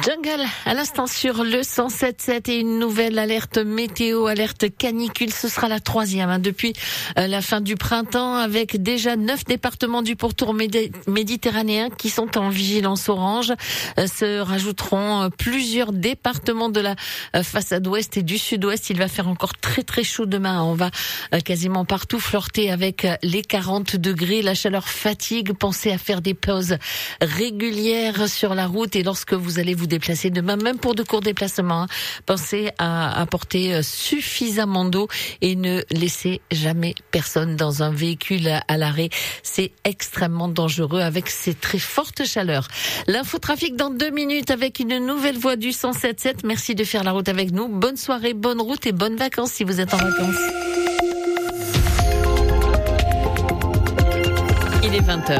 Jungle, à l'instant sur le 107.7 et une nouvelle alerte météo, alerte canicule. Ce sera la 3e depuis la fin du printemps, avec déjà 9 départements du pourtour méditerranéen qui sont en vigilance orange. Se rajouteront plusieurs départements de la façade ouest et du sud-ouest. Il va faire encore très très chaud demain. On va quasiment partout flirter avec les 40 degrés. La chaleur fatigue. Pensez à faire des pauses régulières sur la route, et lorsque vous allez vous déplacer demain, même pour de courts déplacements, pensez à apporter suffisamment d'eau et ne laissez jamais personne dans un véhicule à l'arrêt. C'est extrêmement dangereux avec ces très fortes chaleurs. L'infotrafic dans 2 minutes avec une nouvelle voix du 107.7. Merci de faire la route avec nous. Bonne soirée, bonne route et bonnes vacances si vous êtes en vacances. Il est 20h.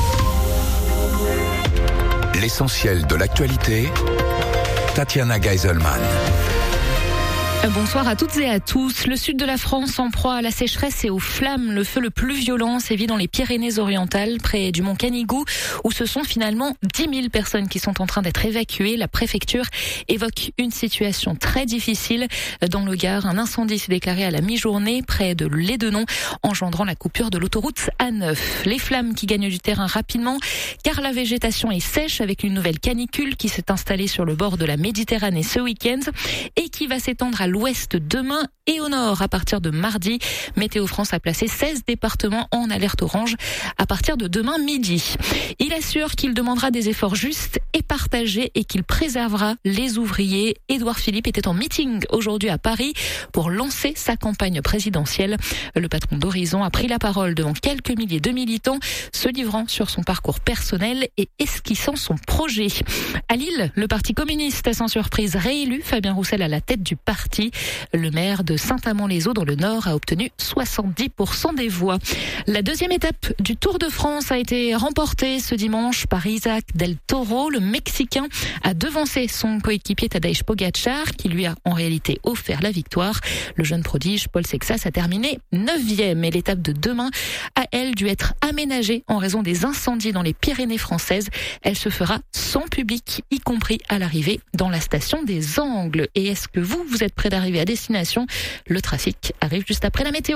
L'essentiel de l'actualité, Tatiana Geiselman. Bonsoir à toutes et à tous. Le sud de la France en proie à la sécheresse et aux flammes. Le feu le plus violent sévit dans les Pyrénées-Orientales, près du mont Canigou, où ce sont finalement 10 000 personnes qui sont en train d'être évacuées. La préfecture évoque une situation très difficile. Dans le Gard, un incendie s'est déclaré à la mi-journée près de Lédenon, engendrant la coupure de l'autoroute A9. Les flammes qui gagnent du terrain rapidement, car la végétation est sèche avec une nouvelle canicule qui s'est installée sur le bord de la Méditerranée ce week-end et qui va s'étendre à l'ouest demain et au nord à partir de mardi. Météo France a placé 16 départements en alerte orange à partir de demain midi. Il assure qu'il demandera des efforts justes et partagés et qu'il préservera les ouvriers. Édouard Philippe était en meeting aujourd'hui à Paris pour lancer sa campagne présidentielle. Le patron d'Horizon a pris la parole devant quelques milliers de militants, se livrant sur son parcours personnel et esquissant son projet. À Lille, le Parti communiste a sans surprise réélu Fabien Roussel à la tête du parti. Le maire de Saint-Amand-les-Eaux dans le Nord a obtenu 70% des voix. La deuxième étape du Tour de France a été remportée ce dimanche par Isaac Del Toro. Le Mexicain a devancé son coéquipier Tadej Pogačar, qui lui a en réalité offert la victoire. Le jeune prodige Paul Sexas a terminé 9e, et l'étape de demain a, elle, dû être aménagée en raison des incendies dans les Pyrénées françaises. Elle se fera sans public, y compris à l'arrivée dans la station des Angles. Et est-ce que vous êtes prêt d'arriver à destination? Le trafic arrive juste après la météo.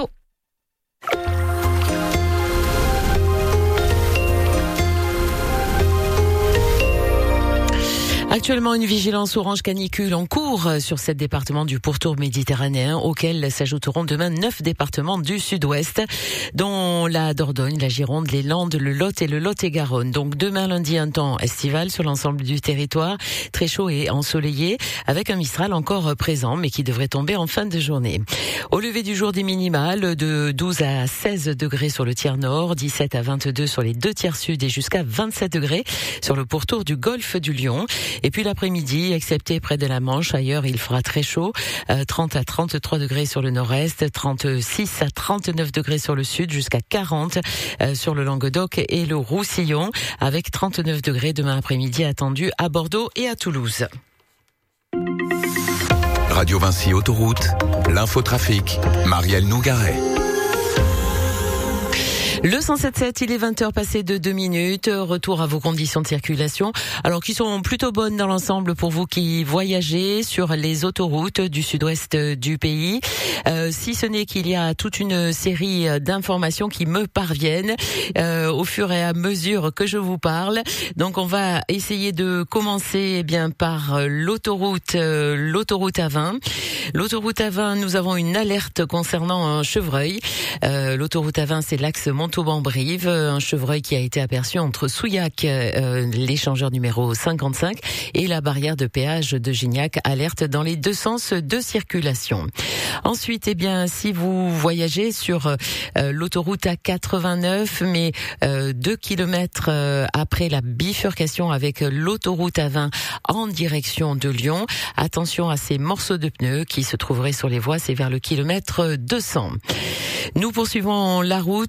Actuellement, une vigilance orange canicule en cours sur 7 départements du pourtour méditerranéen, auxquels s'ajouteront demain 9 départements du sud-ouest, dont la Dordogne, la Gironde, les Landes, le Lot et le Lot-et-Garonne. Donc demain lundi, un temps estival sur l'ensemble du territoire, très chaud et ensoleillé, avec un Mistral encore présent, mais qui devrait tomber en fin de journée. Au lever du jour, des minimales de 12 à 16 degrés sur le tiers nord, 17 à 22 sur les 2 tiers sud et jusqu'à 27 degrés sur le pourtour du golfe du Lion. Et puis l'après-midi, excepté près de la Manche, ailleurs il fera très chaud, 30 à 33 degrés sur le nord-est, 36 à 39 degrés sur le sud, jusqu'à 40 sur le Languedoc et le Roussillon, avec 39 degrés demain après-midi attendus à Bordeaux et à Toulouse. Radio Vinci Autoroute, l'infotrafic, Marielle Nougaret. Le 107.7, il est 20h passé de 2 minutes. Retour à vos conditions de circulation, alors qui sont plutôt bonnes dans l'ensemble pour vous qui voyagez sur les autoroutes du sud-ouest du pays. Si ce n'est qu'il y a toute une série d'informations qui me parviennent au fur et à mesure que je vous parle. Donc on va essayer de commencer par l'autoroute A20. L'autoroute A20, nous avons une alerte concernant un chevreuil. L'autoroute A20, c'est l'axe Montauban-Brive, un chevreuil qui a été aperçu entre Souillac, l'échangeur numéro 55, et la barrière de péage de Gignac. Alerte dans les 2 sens de circulation. Ensuite, si vous voyagez sur l'autoroute A89, mais 2 kilomètres après la bifurcation avec l'autoroute A20 en direction de Lyon, attention à ces morceaux de pneus qui se trouveraient sur les voies, c'est vers le kilomètre 200. Nous poursuivons la route et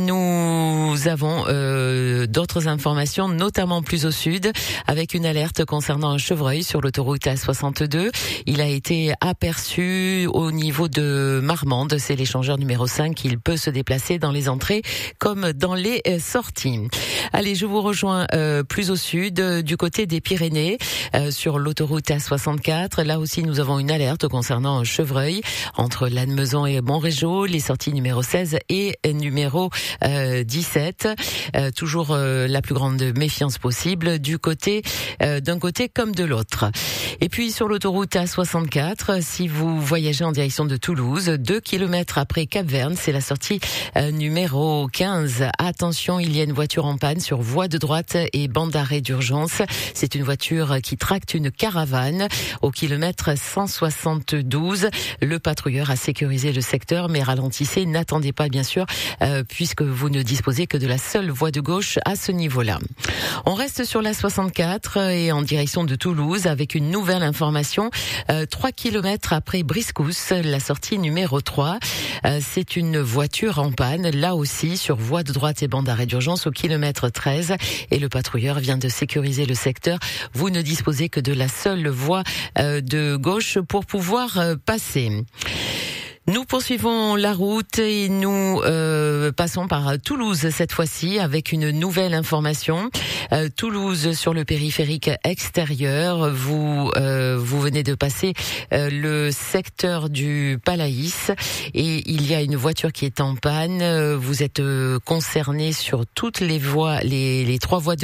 nous avons d'autres informations, notamment plus au sud, avec une alerte concernant un chevreuil sur l'autoroute A62. Il a été aperçu au niveau de Marmande, c'est l'échangeur numéro 5. Il peut se déplacer dans les entrées comme dans les sorties. Allez, je vous rejoins plus au sud, du côté des Pyrénées, sur l'autoroute A64. Là aussi, nous avons une alerte concernant un chevreuil entre Lannemezan et Montrégeau, les sorties numéro 16 et numéro 17. Toujours la plus grande méfiance possible du côté d'un côté comme de l'autre. Et puis sur l'autoroute A64, si vous voyagez en direction de Toulouse, 2 km après Cap-Verne, c'est la sortie numéro 15. Attention, il y a une voiture en panne sur voie de droite et bande d'arrêt d'urgence. C'est une voiture qui tracte une caravane au kilomètre 172. Le patrouilleur a sécurisé le secteur, mais ralentissez, n'attendez pas bien sûr, puisque vous ne disposez que de la seule voie de gauche à ce niveau-là. On reste sur la 64 et en direction de Toulouse avec une nouvelle information. 3 km après Briscousse, la sortie numéro 3. C'est une voiture en panne, là aussi sur voie de droite et bande d'arrêt d'urgence au kilomètre 13. Et le patrouilleur vient de sécuriser le secteur. Vous ne disposez que de la seule voie de gauche pour pouvoir passer. Nous poursuivons la route et nous passons par Toulouse cette fois-ci avec une nouvelle information. Toulouse sur le périphérique extérieur, vous venez de passer le secteur du Palaïs et il y a une voiture qui est en panne. Vous êtes concerné sur toutes les voies, les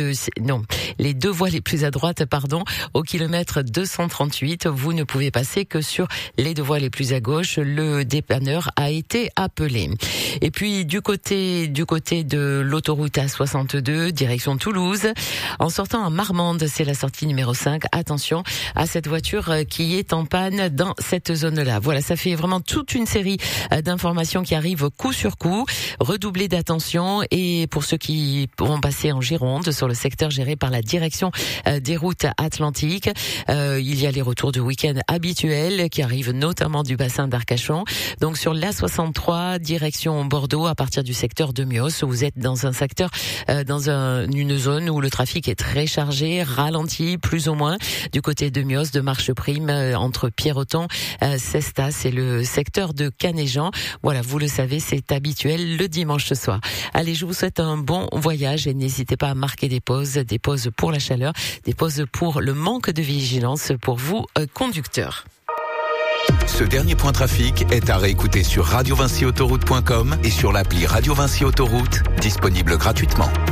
deux voies les plus à droite, au kilomètre 238. Vous ne pouvez passer que sur les deux voies les plus à gauche. Le dépanneur a été appelé. Et puis du côté de l'autoroute A62, direction Toulouse, en sortant à Marmande, c'est la sortie numéro 5. Attention à cette voiture qui est en panne dans cette zone-là. Voilà, ça fait vraiment toute une série d'informations qui arrivent coup sur coup. Redoublez d'attention et pour ceux qui pourront passer en Gironde, sur le secteur géré par la direction des routes atlantiques, il y a les retours de week-end habituels qui arrivent notamment du bassin d'Arcachon. Donc sur l'A63, direction Bordeaux, à partir du secteur de Mios, vous êtes dans un secteur, une zone où le trafic est très chargé, ralenti plus ou moins, du côté de Mios, de Marcheprime, entre Pierreton, Cestas et le secteur de Canéjan. Voilà, vous le savez, c'est habituel le dimanche soir. Allez, je vous souhaite un bon voyage et n'hésitez pas à marquer des pauses pour la chaleur, des pauses pour le manque de vigilance pour vous, conducteurs. Ce dernier point trafic est à réécouter sur radiovincyautoroute.com et sur l'appli Radio Vinci Autoroute, disponible gratuitement.